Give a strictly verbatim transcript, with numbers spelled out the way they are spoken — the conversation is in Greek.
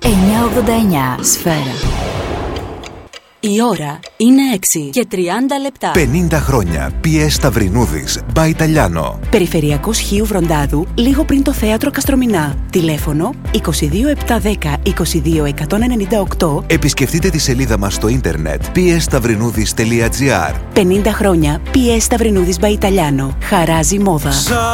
εννιακόσια ογδόντα εννιά Σφαίρα. Η ώρα είναι έξι και τριάντα λεπτά. πενήντα χρόνια. πι ες Σταυρινούδης, By Italiano. Περιφερειακός Χίου Βροντάδου, λίγο πριν το θέατρο Καστρομηνά. Τηλέφωνο είκοσι δύο επτακόσια δέκα είκοσι δύο εκατόν ενενήντα οκτώ. Επισκεφτείτε τη σελίδα μας στο ίντερνετ πι ες σταυρινούδης τελεία τζι άρ. πενήντα χρόνια πι ες Σταυρινούδης By Italiano. Χαράζει μόδα.